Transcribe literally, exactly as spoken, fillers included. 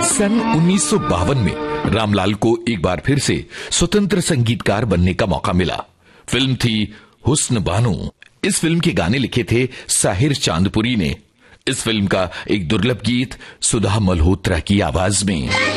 सन उन्नीस सौ बावन में रामलाल को एक बार फिर से स्वतंत्र संगीतकार बनने का मौका मिला। फिल्म थी हुस्न बानो। इस फिल्म के गाने लिखे थे साहिर चांदपुरी ने। इस फिल्म का एक दुर्लभ गीत सुधा मल्होत्रा की आवाज में।